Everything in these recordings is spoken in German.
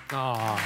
Oh.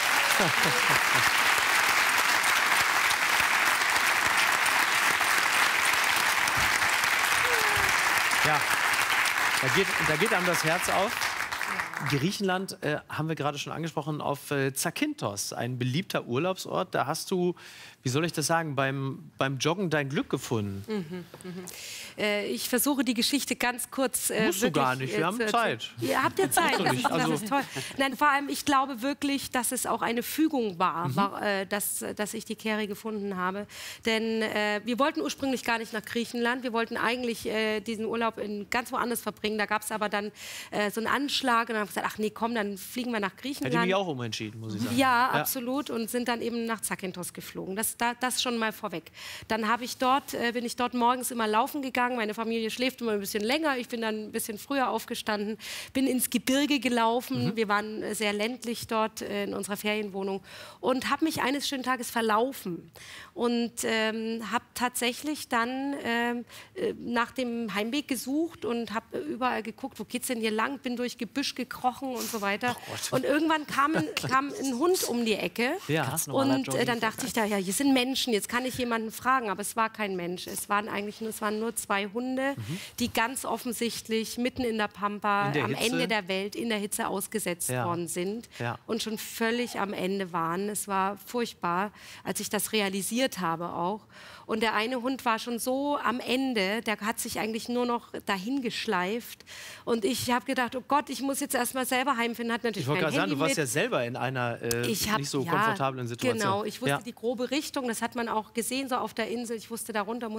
Ja, da geht einem das Herz auf. Griechenland haben wir gerade schon angesprochen, auf Zakynthos, ein beliebter Urlaubsort. Da hast du, wie soll ich das sagen, beim Joggen dein Glück gefunden. Ich versuche die Geschichte ganz kurz. Musst du gar nicht, wir haben Zeit. Ihr habt ja Zeit, das Also ist toll. Nein, vor allem, ich glaube wirklich, dass es auch eine Fügung war, dass ich die Keri gefunden habe. Denn wir wollten ursprünglich gar nicht nach Griechenland. Wir wollten eigentlich diesen Urlaub ganz woanders verbringen. Da gab es aber dann so einen Anschlag und dann haben wir gesagt, ach nee, komm, dann fliegen wir nach Griechenland. Hätte mich auch umentschieden, muss ich sagen. Ja, absolut. Und sind dann eben nach Zakynthos geflogen. Das schon mal vorweg. Dann bin ich dort morgens immer laufen gegangen. Meine Familie schläft immer ein bisschen länger. Ich bin dann ein bisschen früher aufgestanden, bin ins Gebirge gelaufen. Wir waren sehr ländlich dort in unserer Ferienwohnung und habe mich eines schönen Tages verlaufen und habe tatsächlich dann nach dem Heimweg gesucht und habe überall geguckt, wo geht's denn hier lang? Bin durch Gebüsch gekrochen und so weiter. Oh, und irgendwann kam ein Hund um die Ecke. Ja. Und dann dachte ich, ja, hier sind Menschen, jetzt kann ich jemanden fragen, aber es war kein Mensch. Es waren nur zwei Hunde, die ganz offensichtlich mitten in der Pampa, am Ende der Welt, in der Hitze ausgesetzt worden sind und schon völlig am Ende waren. Es war furchtbar, als ich das realisiert habe auch. Und der eine Hund war schon so am Ende, der hat sich eigentlich nur noch dahin geschleift. Und ich habe gedacht, oh Gott, ich muss jetzt erst mal selber heimfinden. Hat natürlich ich wollte kein gerade sagen, Handy du warst mit. ja selber in einer nicht so komfortablen Situation. Genau, ich wusste die grobe Richtung, das hat man auch gesehen, so auf der Insel. Ich wusste, darunter muss